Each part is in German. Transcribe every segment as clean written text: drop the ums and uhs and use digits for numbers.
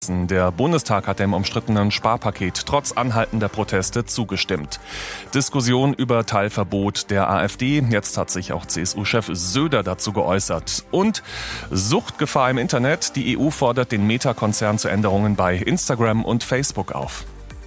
Der Bundestag hat dem umstrittenen Sparpaket trotz anhaltender Proteste zugestimmt. Diskussion über Teilverbot der AfD. Jetzt hat sich auch CSU-Chef Söder dazu geäußert. Und Suchtgefahr im Internet. Die EU fordert den Meta-Konzern zu Änderungen bei Instagram und Facebook auf.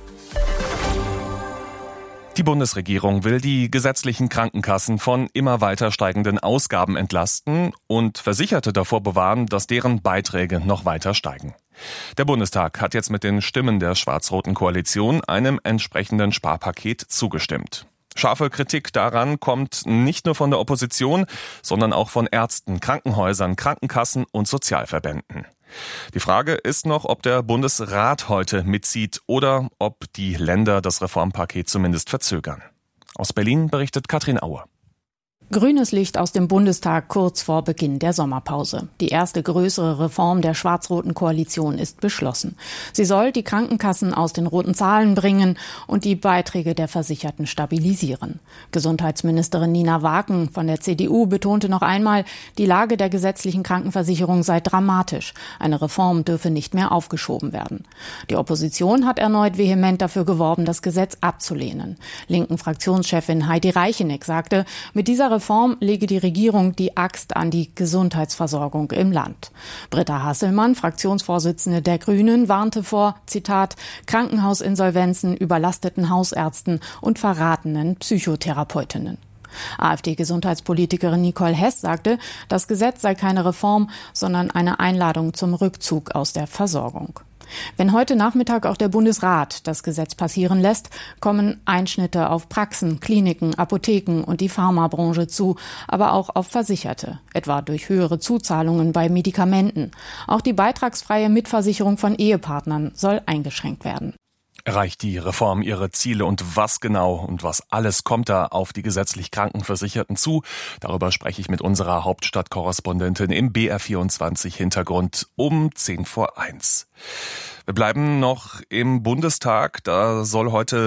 Die Bundesregierung will die gesetzlichen Krankenkassen von immer weiter steigenden Ausgaben entlasten und Versicherte davor bewahren, dass deren Beiträge noch weiter steigen. Der Bundestag hat jetzt mit den Stimmen der schwarz-roten Koalition einem entsprechenden Sparpaket zugestimmt. Scharfe Kritik daran kommt nicht nur von der Opposition, sondern auch von Ärzten, Krankenhäusern, Krankenkassen und Sozialverbänden. Die Frage ist noch, ob der Bundesrat heute mitzieht oder ob die Länder das Reformpaket zumindest verzögern. Aus Berlin berichtet Katrin Auer. Grünes Licht aus dem Bundestag kurz vor Beginn der Sommerpause. Die erste größere Reform der schwarz-roten Koalition ist beschlossen. Sie soll die Krankenkassen aus den roten Zahlen bringen und die Beiträge der Versicherten stabilisieren. Gesundheitsministerin Nina Waken von der CDU betonte noch einmal, die Lage der gesetzlichen Krankenversicherung sei dramatisch. Eine Reform dürfe nicht mehr aufgeschoben werden. Die Opposition hat erneut vehement dafür geworben, das Gesetz abzulehnen. Linken Fraktionschefin Heidi Reicheneck sagte, mit dieser Reform lege die Regierung die Axt an die Gesundheitsversorgung im Land. Britta Hasselmann, Fraktionsvorsitzende der Grünen, warnte vor, Zitat, Krankenhausinsolvenzen, überlasteten Hausärzten und verratenen Psychotherapeutinnen. AfD-Gesundheitspolitikerin Nicole Hess sagte, das Gesetz sei keine Reform, sondern eine Einladung zum Rückzug aus der Versorgung. Wenn heute Nachmittag auch der Bundesrat das Gesetz passieren lässt, kommen Einschnitte auf Praxen, Kliniken, Apotheken und die Pharmabranche zu, aber auch auf Versicherte, etwa durch höhere Zuzahlungen bei Medikamenten. Auch die beitragsfreie Mitversicherung von Ehepartnern soll eingeschränkt werden. Erreicht die Reform ihre Ziele und was genau und was alles kommt da auf die gesetzlich Krankenversicherten zu? Darüber spreche ich mit unserer Hauptstadtkorrespondentin im BR24 Hintergrund um 1:10. Wir bleiben noch im Bundestag. Da soll heute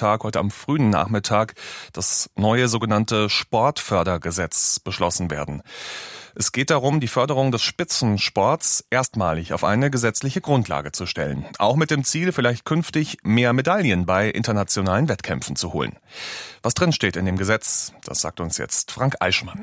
am frühen Nachmittag, das neue sogenannte Sportfördergesetz beschlossen werden. Es geht darum, die Förderung des Spitzensports erstmalig auf eine gesetzliche Grundlage zu stellen. Auch mit dem Ziel, vielleicht künftig mehr Medaillen bei internationalen Wettkämpfen zu holen. Was drin steht in dem Gesetz, das sagt uns jetzt Frank Eichmann.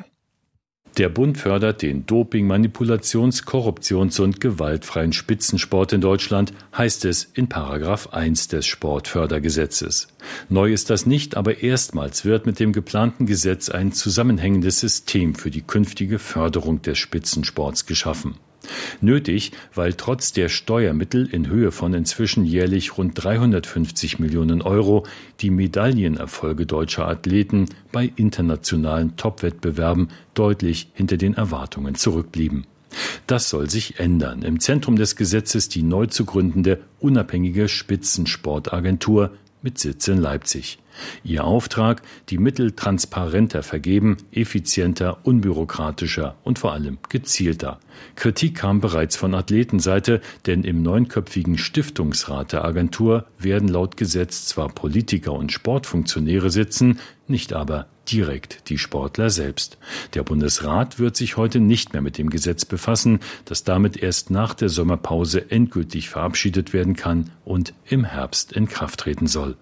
Der Bund fördert den Doping-, Manipulations-, Korruptions- und gewaltfreien Spitzensport in Deutschland, heißt es in § 1 des Sportfördergesetzes. Neu ist das nicht, aber erstmals wird mit dem geplanten Gesetz ein zusammenhängendes System für die künftige Förderung des Spitzensports geschaffen. Nötig, weil trotz der Steuermittel in Höhe von inzwischen jährlich rund 350 Millionen Euro die Medaillenerfolge deutscher Athleten bei internationalen Top-Wettbewerben deutlich hinter den Erwartungen zurückblieben. Das soll sich ändern. Im Zentrum des Gesetzes die neu zu gründende unabhängige Spitzensportagentur mit Sitz in Leipzig. Ihr Auftrag, die Mittel transparenter vergeben, effizienter, unbürokratischer und vor allem gezielter. Kritik kam bereits von Athletenseite, denn im 9-köpfigen Stiftungsrat der Agentur werden laut Gesetz zwar Politiker und Sportfunktionäre sitzen, nicht aber direkt die Sportler selbst. Der Bundesrat wird sich heute nicht mehr mit dem Gesetz befassen, das damit erst nach der Sommerpause endgültig verabschiedet werden kann und im Herbst in Kraft treten soll.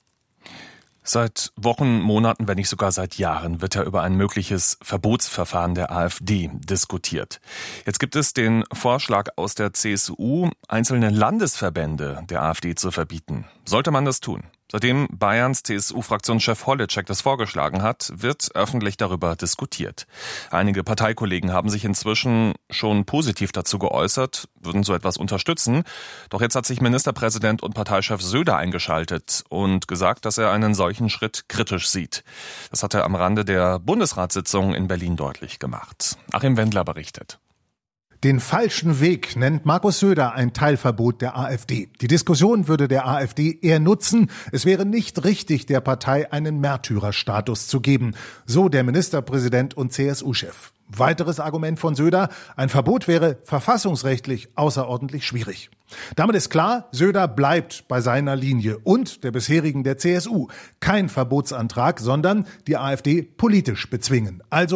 Seit Wochen, Monaten, wenn nicht sogar seit Jahren wird ja über ein mögliches Verbotsverfahren der AfD diskutiert. Jetzt gibt es den Vorschlag aus der CSU, einzelne Landesverbände der AfD zu verbieten. Sollte man das tun? Seitdem Bayerns CSU-Fraktionschef Holitschek das vorgeschlagen hat, wird öffentlich darüber diskutiert. Einige Parteikollegen haben sich inzwischen schon positiv dazu geäußert, würden so etwas unterstützen. Doch jetzt hat sich Ministerpräsident und Parteichef Söder eingeschaltet und gesagt, dass er einen solchen Schritt kritisch sieht. Das hat er am Rande der Bundesratssitzung in Berlin deutlich gemacht. Achim Wendler berichtet. Den falschen Weg nennt Markus Söder ein Teilverbot der AfD. Die Diskussion würde der AfD eher nutzen. Es wäre nicht richtig, der Partei einen Märtyrerstatus zu geben, so der Ministerpräsident und CSU-Chef. Weiteres Argument von Söder, ein Verbot wäre verfassungsrechtlich außerordentlich schwierig. Damit ist klar, Söder bleibt bei seiner Linie und der bisherigen der CSU. Kein Verbotsantrag, sondern die AfD politisch bezwingen. Also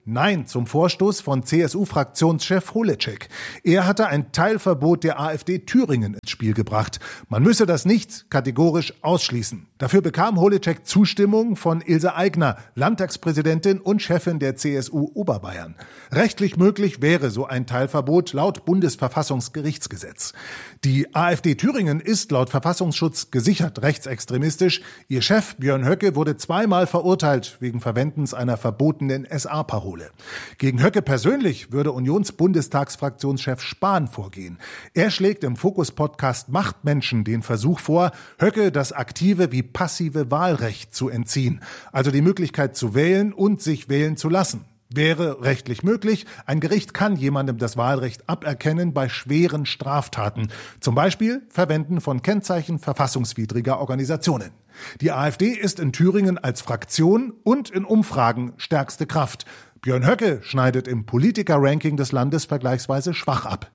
Nein zum Vorstoß von CSU-Fraktionschef Holecek. Er hatte ein Teilverbot der AfD Thüringen ins Spiel gebracht. Man müsse das nicht kategorisch ausschließen. Dafür bekam Holecek Zustimmung von Ilse Aigner, Landtagspräsidentin und Chefin der CSU Oberbayern. Rechtlich möglich wäre so ein Teilverbot laut Bundesverfassungsgerichtsgesetz. Die AfD Thüringen ist laut Verfassungsschutz gesichert rechtsextremistisch. Ihr Chef Björn Höcke wurde zweimal verurteilt wegen Verwendens einer verbotenen SA-Parole. Gegen Höcke persönlich würde Unionsbundestagsfraktionschef Spahn vorgehen. Er schlägt im Fokus-Podcast Machtmenschen den Versuch vor, Höcke das aktive wie passive Wahlrecht zu entziehen, also die Möglichkeit zu wählen und sich wählen zu lassen. Wäre rechtlich möglich, ein Gericht kann jemandem das Wahlrecht aberkennen bei schweren Straftaten, zum Beispiel Verwenden von Kennzeichen verfassungswidriger Organisationen. Die AfD ist in Thüringen als Fraktion und in Umfragen stärkste Kraft. Björn Höcke schneidet im Politiker-Ranking des Landes vergleichsweise schwach ab.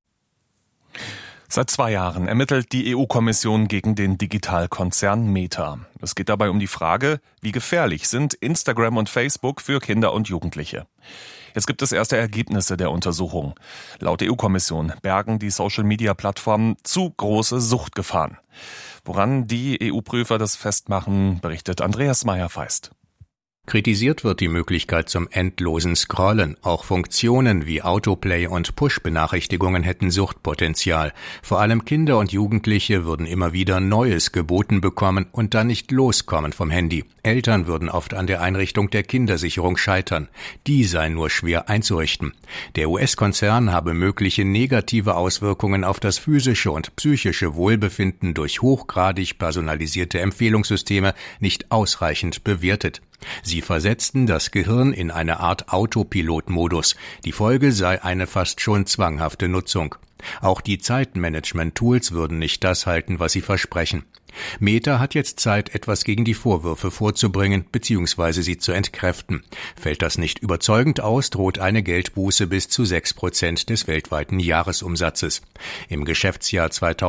Seit 2 Jahren ermittelt die EU-Kommission gegen den Digitalkonzern Meta. Es geht dabei um die Frage, wie gefährlich sind Instagram und Facebook für Kinder und Jugendliche. Jetzt gibt es erste Ergebnisse der Untersuchung. Laut EU-Kommission bergen die Social-Media-Plattformen zu große Suchtgefahren. Woran die EU-Prüfer das festmachen, berichtet Andreas Meyer-Feist. Kritisiert wird die Möglichkeit zum endlosen Scrollen. Auch Funktionen wie Autoplay und Push-Benachrichtigungen hätten Suchtpotenzial. Vor allem Kinder und Jugendliche würden immer wieder Neues geboten bekommen und dann nicht loskommen vom Handy. Eltern würden oft an der Einrichtung der Kindersicherung scheitern. Die sei nur schwer einzurichten. Der US-Konzern habe mögliche negative Auswirkungen auf das physische und psychische Wohlbefinden durch hochgradig personalisierte Empfehlungssysteme nicht ausreichend bewertet. Sie versetzten das Gehirn in eine Art Autopilot-Modus. Die Folge sei eine fast schon zwanghafte Nutzung. Auch die Zeitmanagement-Tools würden nicht das halten, was sie versprechen. Meta hat jetzt Zeit, etwas gegen die Vorwürfe vorzubringen bzw. sie zu entkräften. Fällt das nicht überzeugend aus, droht eine Geldbuße bis zu 6% des weltweiten Jahresumsatzes. Im Geschäftsjahr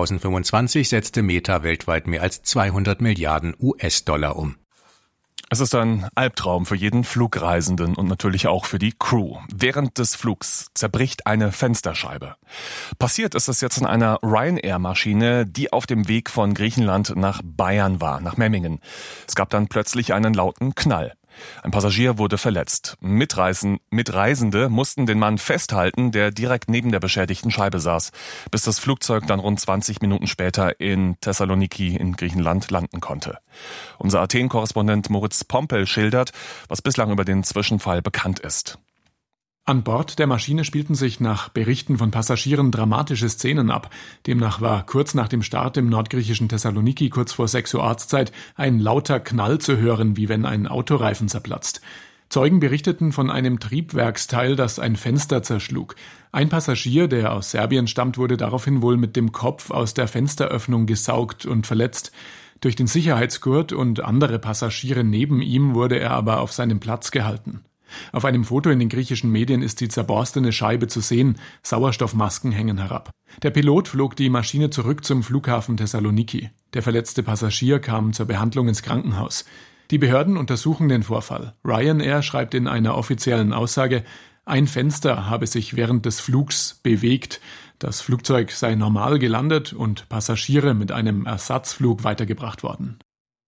2025 setzte Meta weltweit mehr als 200 Milliarden US-Dollar um. Es ist ein Albtraum für jeden Flugreisenden und natürlich auch für die Crew. Während des Flugs zerbricht eine Fensterscheibe. Passiert ist es jetzt in einer Ryanair-Maschine, die auf dem Weg von Griechenland nach Bayern war, nach Memmingen. Es gab dann plötzlich einen lauten Knall. Ein Passagier wurde verletzt. Mitreisende mussten den Mann festhalten, der direkt neben der beschädigten Scheibe saß, bis das Flugzeug dann rund 20 Minuten später in Thessaloniki in Griechenland landen konnte. Unser Athen-Korrespondent Moritz Pompel schildert, was bislang über den Zwischenfall bekannt ist. An Bord der Maschine spielten sich nach Berichten von Passagieren dramatische Szenen ab. Demnach war kurz nach dem Start im nordgriechischen Thessaloniki kurz vor 6 Uhr Ortszeit ein lauter Knall zu hören, wie wenn ein Autoreifen zerplatzt. Zeugen berichteten von einem Triebwerksteil, das ein Fenster zerschlug. Ein Passagier, der aus Serbien stammt, wurde daraufhin wohl mit dem Kopf aus der Fensteröffnung gesaugt und verletzt. Durch den Sicherheitsgurt und andere Passagiere neben ihm wurde er aber auf seinem Platz gehalten. Auf einem Foto in den griechischen Medien ist die zerborstene Scheibe zu sehen, Sauerstoffmasken hängen herab. Der Pilot flog die Maschine zurück zum Flughafen Thessaloniki. Der verletzte Passagier kam zur Behandlung ins Krankenhaus. Die Behörden untersuchen den Vorfall. Ryanair schreibt in einer offiziellen Aussage, ein Fenster habe sich während des Flugs bewegt. Das Flugzeug sei normal gelandet und Passagiere mit einem Ersatzflug weitergebracht worden.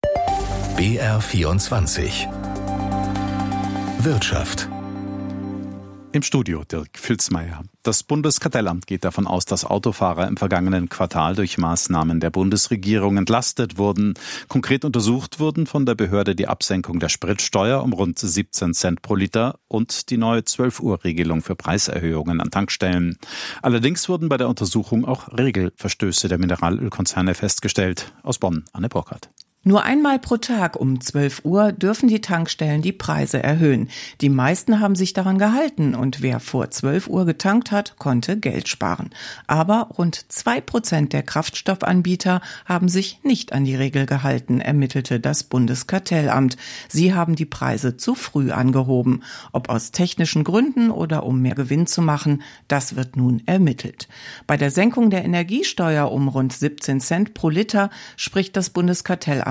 BR24 Wirtschaft. Im Studio Dirk Filzmeier. Das Bundeskartellamt geht davon aus, dass Autofahrer im vergangenen Quartal durch Maßnahmen der Bundesregierung entlastet wurden. Konkret untersucht wurden von der Behörde die Absenkung der Spritsteuer um rund 17 Cent pro Liter und die neue 12-Uhr-Regelung für Preiserhöhungen an Tankstellen. Allerdings wurden bei der Untersuchung auch Regelverstöße der Mineralölkonzerne festgestellt. Aus Bonn, Anne Burkhardt. Nur einmal pro Tag um 12 Uhr dürfen die Tankstellen die Preise erhöhen. Die meisten haben sich daran gehalten und wer vor 12 Uhr getankt hat, konnte Geld sparen. Aber rund 2% der Kraftstoffanbieter haben sich nicht an die Regel gehalten, ermittelte das Bundeskartellamt. Sie haben die Preise zu früh angehoben. Ob aus technischen Gründen oder um mehr Gewinn zu machen, das wird nun ermittelt. Bei der Senkung der Energiesteuer um rund 17 Cent pro Liter spricht das Bundeskartellamt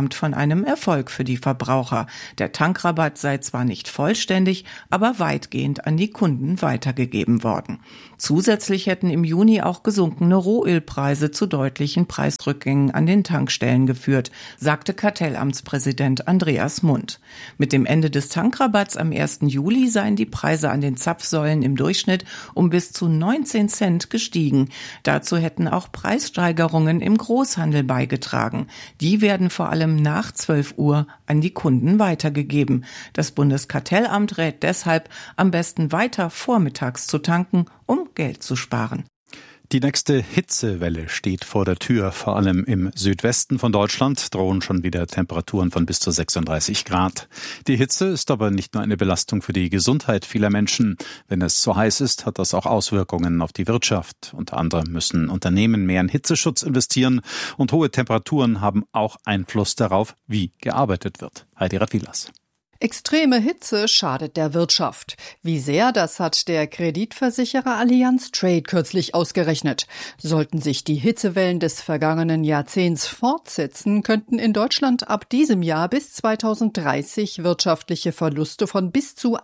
schwärmt von einem Erfolg für die Verbraucher. Der Tankrabatt sei zwar nicht vollständig, aber weitgehend an die Kunden weitergegeben worden. Zusätzlich hätten im Juni auch gesunkene Rohölpreise zu deutlichen Preisrückgängen an den Tankstellen geführt, sagte Kartellamtspräsident Andreas Mund. Mit dem Ende des Tankrabatts am 1. Juli seien die Preise an den Zapfsäulen im Durchschnitt um bis zu 19 Cent gestiegen. Dazu hätten auch Preissteigerungen im Großhandel beigetragen. Die werden vor allem nach 12 Uhr an die Kunden weitergegeben. Das Bundeskartellamt rät deshalb, am besten weiter vormittags zu tanken, um Geld zu sparen. Die nächste Hitzewelle steht vor der Tür. Vor allem im Südwesten von Deutschland drohen schon wieder Temperaturen von bis zu 36 Grad. Die Hitze ist aber nicht nur eine Belastung für die Gesundheit vieler Menschen. Wenn es so heiß ist, hat das auch Auswirkungen auf die Wirtschaft. Unter anderem müssen Unternehmen mehr in Hitzeschutz investieren. Und hohe Temperaturen haben auch Einfluss darauf, wie gearbeitet wird. Heidi Rafilas. Extreme Hitze schadet der Wirtschaft. Wie sehr, das hat der Kreditversicherer Allianz Trade kürzlich ausgerechnet. Sollten sich die Hitzewellen des vergangenen Jahrzehnts fortsetzen, könnten in Deutschland ab diesem Jahr bis 2030 wirtschaftliche Verluste von bis zu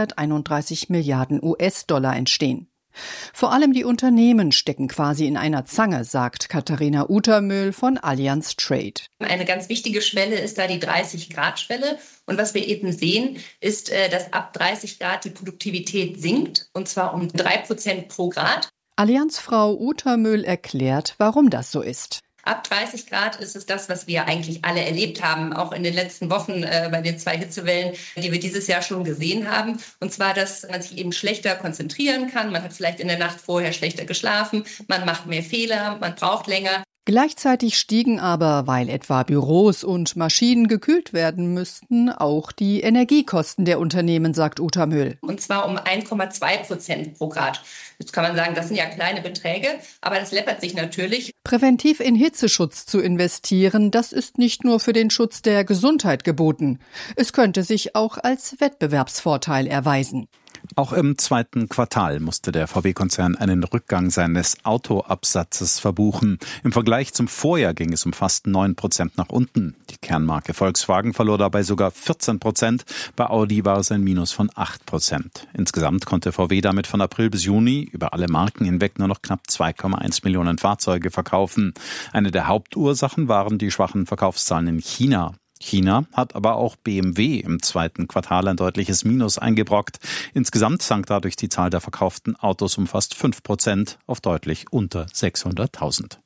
131 Milliarden US-Dollar entstehen. Vor allem die Unternehmen stecken quasi in einer Zange, sagt Katharina Utermühl von Allianz Trade. Eine ganz wichtige Schwelle ist da die 30-Grad-Schwelle. Und was wir eben sehen, ist, dass ab 30 Grad die Produktivität sinkt, und zwar um 3% pro Grad. Allianzfrau Utermühl erklärt, warum das so ist. Ab 30 Grad ist es das, was wir eigentlich alle erlebt haben, auch in den letzten Wochen bei den 2 Hitzewellen, die wir dieses Jahr schon gesehen haben. Und zwar, dass man sich eben schlechter konzentrieren kann. Man hat vielleicht in der Nacht vorher schlechter geschlafen, man macht mehr Fehler, man braucht länger. Gleichzeitig stiegen aber, weil etwa Büros und Maschinen gekühlt werden müssten, auch die Energiekosten der Unternehmen, sagt Utermühl. Und zwar um 1,2% pro Grad. Jetzt kann man sagen, das sind ja kleine Beträge, aber das läppert sich natürlich. Präventiv in Hitzeschutz zu investieren, das ist nicht nur für den Schutz der Gesundheit geboten. Es könnte sich auch als Wettbewerbsvorteil erweisen. Auch im zweiten Quartal musste der VW-Konzern einen Rückgang seines Autoabsatzes verbuchen. Im Vergleich zum Vorjahr ging es um fast 9% nach unten. Die Kernmarke Volkswagen verlor dabei sogar 14%. Bei Audi war es ein Minus von 8%. Insgesamt konnte VW damit von April bis Juni über alle Marken hinweg nur noch knapp 2,1 Millionen Fahrzeuge verkaufen. Eine der Hauptursachen waren die schwachen Verkaufszahlen in China. China hat aber auch BMW im zweiten Quartal ein deutliches Minus eingebrockt. Insgesamt sank dadurch die Zahl der verkauften Autos um fast 5% auf deutlich unter 600.000.